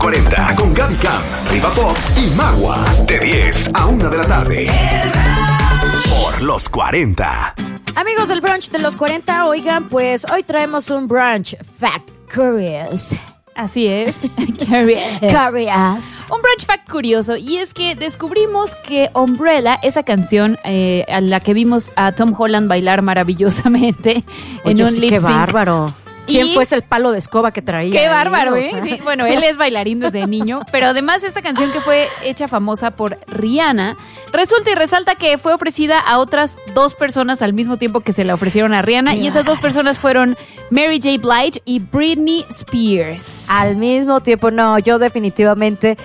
40 con Gaby Cam, Riva Pop y Magua. De 10 a 1 de la tarde. Por los 40. Amigos del brunch de los 40, oigan, pues hoy traemos un brunch Fact Curious. Así es. Curious. Un brunch fact curioso. Y es que descubrimos que Umbrella, esa canción a la que vimos a Tom Holland bailar maravillosamente en un lip sync. ¡Qué bárbaro! ¿Quién fue ese el palo de escoba que traía? ¡Qué bárbaro, ahí, o sea? Sí, bueno, él es bailarín desde niño, pero además esta canción que fue hecha famosa por Rihanna, resulta y resalta que fue ofrecida a otras 2 personas al mismo tiempo que se la ofrecieron a Rihanna, y esas 2 personas fueron Mary J. Blige y Britney Spears. Al mismo tiempo, no, yo definitivamente...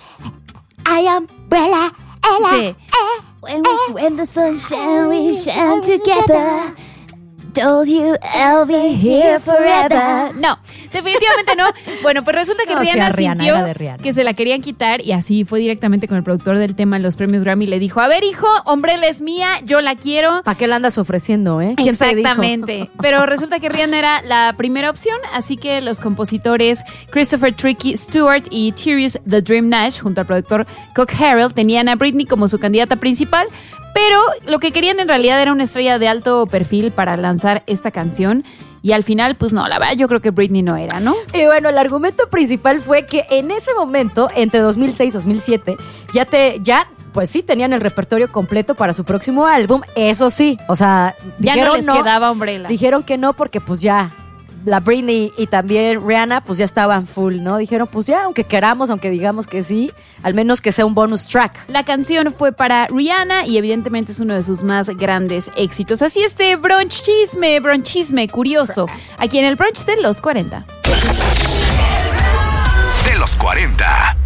I umbrella, Ella. Sí. When the sun shine, we shine together. Told you I'll be here forever. No, definitivamente no. Bueno, pues resulta que Rihanna sintió que se la querían quitar y así fue directamente con el productor del tema en los premios Grammy y le dijo: a ver, hijo, Umbrella es mía, yo la quiero. ¿Para qué la andas ofreciendo, ¿Quién Exactamente. te dijo? Pero resulta que Rihanna era la primera opción, así que los compositores Christopher Tricky Stewart y Tyrus The Dream Nash, junto al productor Cook Harrell, tenían a Britney como su candidata principal. Pero lo que querían en realidad era una estrella de alto perfil para lanzar esta canción. Y al final, pues no, la verdad, yo creo que Britney no era, ¿no? Y bueno, el argumento principal fue que en ese momento, entre 2006 y 2007, pues sí, tenían el repertorio completo para su próximo álbum. Eso sí, o sea, ya no les quedaba Umbrella. Dijeron que no porque pues ya... La Britney y también Rihanna pues ya estaban full, ¿no? Dijeron pues ya, aunque queramos, aunque digamos que sí, al menos que sea un bonus track. La canción fue para Rihanna y evidentemente es uno de sus más grandes éxitos. Así bronchisme curioso, aquí en el brunch de los 40. De los 40.